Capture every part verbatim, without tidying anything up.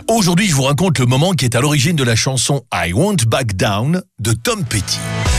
Aujourd'hui, je vous raconte le moment qui est à l'origine de la chanson I Won't Back Down de Tom Petty.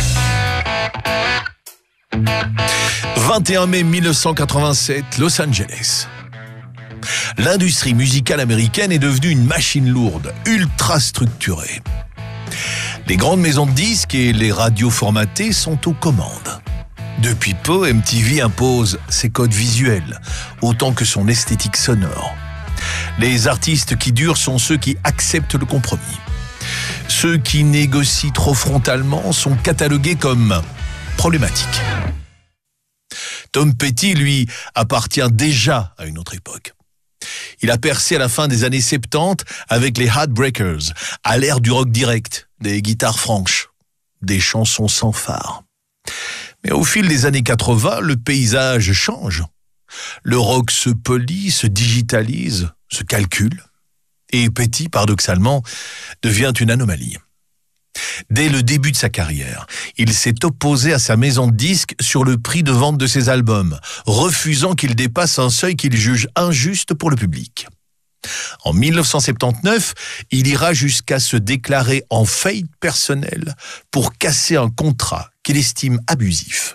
vingt et un mai mille neuf cent quatre-vingt-sept, Los Angeles. L'industrie musicale américaine est devenue une machine lourde, ultra structurée. Les grandes maisons de disques et les radios formatées sont aux commandes. Depuis peu, M T V impose ses codes visuels, autant que son esthétique sonore. Les artistes qui durent sont ceux qui acceptent le compromis. Ceux qui négocient trop frontalement sont catalogués comme problématiques. Tom Petty, lui, appartient déjà à une autre époque. Il a percé à la fin des années soixante-dix avec les Heartbreakers, à l'ère du rock direct, des guitares franches, des chansons sans phare. Mais au fil des années quatre-vingts, le paysage change. Le rock se polit, se digitalise, se calcule. Et Petty, paradoxalement, devient une anomalie. Dès le début de sa carrière, il s'est opposé à sa maison de disques sur le prix de vente de ses albums, refusant qu'il dépasse un seuil qu'il juge injuste pour le public. En mille neuf cent soixante-dix-neuf, il ira jusqu'à se déclarer en faillite personnelle pour casser un contrat qu'il estime abusif.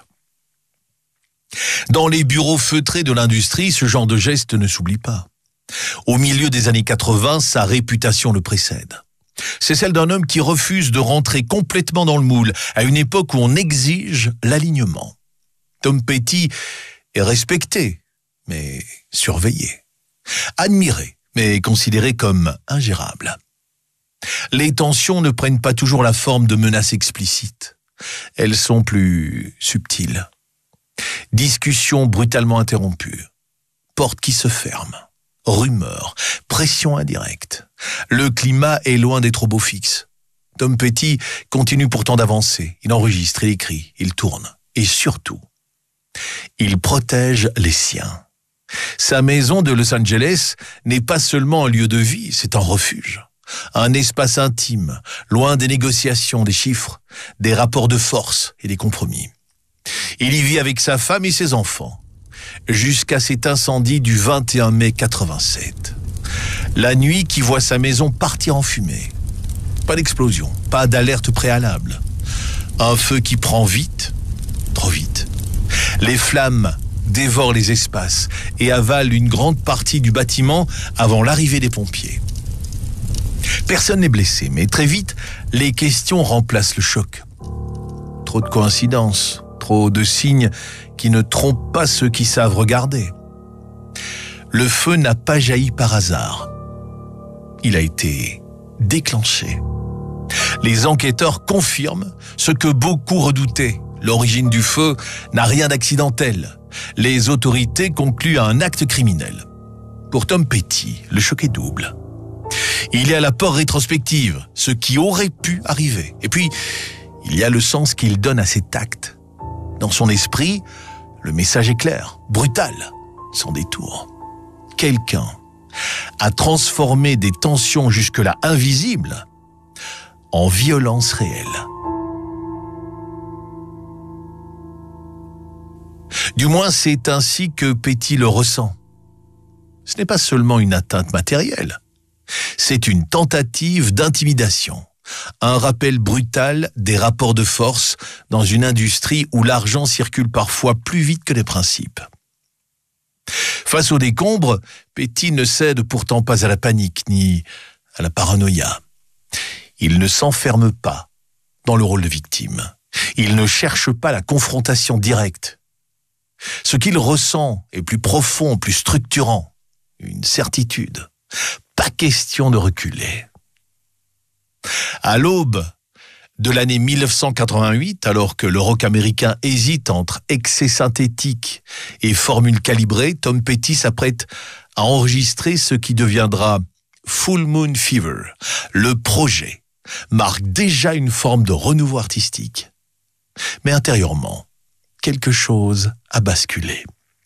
Dans les bureaux feutrés de l'industrie, ce genre de geste ne s'oublie pas. Au milieu des années quatre-vingts, sa réputation le précède. C'est celle d'un homme qui refuse de rentrer complètement dans le moule, à une époque où on exige l'alignement. Tom Petty est respecté, mais surveillé. Admiré, mais considéré comme ingérable. Les tensions ne prennent pas toujours la forme de menaces explicites. Elles sont plus subtiles. Discussions brutalement interrompues. Portes qui se ferment. Rumeurs, pression indirecte. Le climat est loin d'être au beau fixe. Tom Petty continue pourtant d'avancer. Il enregistre, il écrit, il tourne. Et surtout, il protège les siens. Sa maison de Los Angeles n'est pas seulement un lieu de vie, c'est un refuge. Un espace intime, loin des négociations, des chiffres, des rapports de force et des compromis. Il y vit avec sa femme et ses enfants, jusqu'à cet incendie du vingt et un mai quatre-vingt-sept. La nuit qui voit sa maison partir en fumée. Pas d'explosion, pas d'alerte préalable. Un feu qui prend vite, trop vite. Les flammes dévorent les espaces et avalent une grande partie du bâtiment avant l'arrivée des pompiers. Personne n'est blessé, mais très vite, les questions remplacent le choc. Trop de coïncidences, trop de signes qui ne trompent pas ceux qui savent regarder. Le feu n'a pas jailli par hasard. Il a été déclenché. Les enquêteurs confirment ce que beaucoup redoutaient. L'origine du feu n'a rien d'accidentel. Les autorités concluent à un acte criminel. Pour Tom Petty, le choc est double. Il y a la peur rétrospective, ce qui aurait pu arriver. Et puis, il y a le sens qu'il donne à cet acte. Dans son esprit, le message est clair, brutal, sans détour. Quelqu'un a transformé des tensions jusque-là invisibles en violence réelle. Du moins, c'est ainsi que Petty le ressent. Ce n'est pas seulement une atteinte matérielle, c'est une tentative d'intimidation. Un rappel brutal des rapports de force dans une industrie où l'argent circule parfois plus vite que les principes. Face aux décombres, Petty ne cède pourtant pas à la panique ni à la paranoïa. Il ne s'enferme pas dans le rôle de victime. Il ne cherche pas la confrontation directe. Ce qu'il ressent est plus profond, plus structurant. Une certitude. Pas question de reculer. À l'aube de l'année mille neuf cent quatre-vingt-huit, alors que le rock américain hésite entre excès synthétique et formule calibrée, Tom Petty s'apprête à enregistrer ce qui deviendra Full Moon Fever. Le projet marque déjà une forme de renouveau artistique. Mais intérieurement, quelque chose a basculé.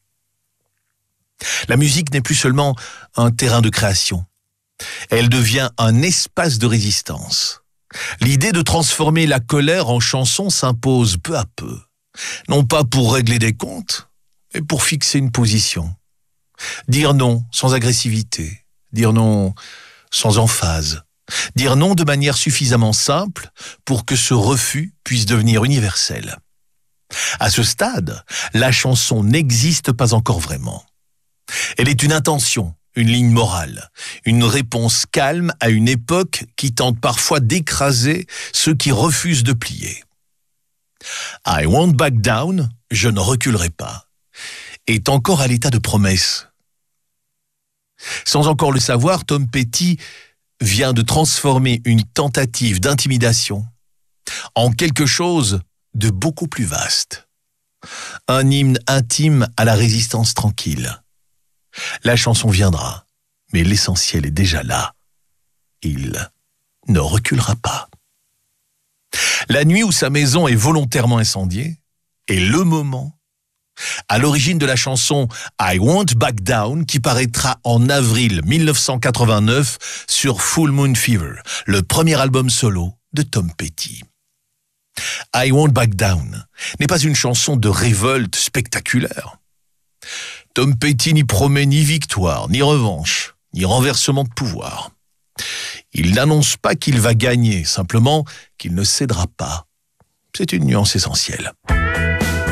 La musique n'est plus seulement un terrain de création. Elle devient un espace de résistance. L'idée de transformer la colère en chanson s'impose peu à peu. Non pas pour régler des comptes, mais pour fixer une position. Dire non sans agressivité. Dire non sans emphase. Dire non de manière suffisamment simple pour que ce refus puisse devenir universel. À ce stade, la chanson n'existe pas encore vraiment. Elle est une intention, une ligne morale, une réponse calme à une époque qui tente parfois d'écraser ceux qui refusent de plier. I won't back down, je ne reculerai pas, est encore à l'état de promesse. Sans encore le savoir, Tom Petty vient de transformer une tentative d'intimidation en quelque chose de beaucoup plus vaste. Un hymne intime à la résistance tranquille. La chanson viendra, mais l'essentiel est déjà là. Il ne reculera pas. La nuit où sa maison est volontairement incendiée est le moment à l'origine de la chanson I Won't Back Down qui paraîtra en avril mille neuf cent quatre-vingt-neuf sur Full Moon Fever, le premier album solo de Tom Petty. I Won't Back Down n'est pas une chanson de révolte spectaculaire. Tom Petty n'y promet ni victoire, ni revanche, ni renversement de pouvoir. Il n'annonce pas qu'il va gagner, simplement qu'il ne cédera pas. C'est une nuance essentielle.